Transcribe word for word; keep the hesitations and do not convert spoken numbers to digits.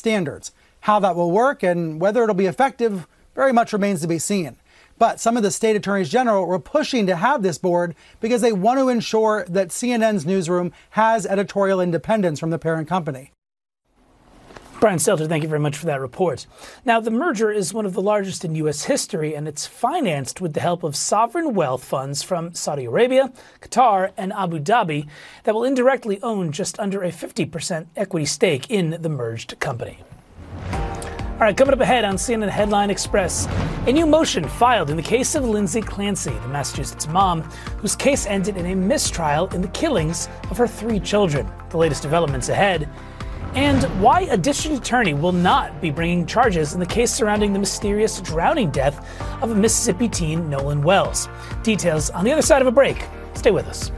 standards. How that will work and whether it'll be effective very much remains to be seen. But some of the state attorneys general were pushing to have this board because they want to ensure that C N N's newsroom has editorial independence from the parent company. Brian Stelter, thank you very much for that report. Now, the merger is one of the largest in U S history, and it's financed with the help of sovereign wealth funds from Saudi Arabia, Qatar, and Abu Dhabi that will indirectly own just under a fifty percent equity stake in the merged company. All right, coming up ahead on C N N Headline Express, a new motion filed in the case of Lindsay Clancy, the Massachusetts mom, whose case ended in a mistrial in the killings of her three children. The latest developments ahead. And why a district attorney will not be bringing charges in the case surrounding the mysterious drowning death of a Mississippi teen, Nolan Wells. Details on the other side of a break. Stay with us.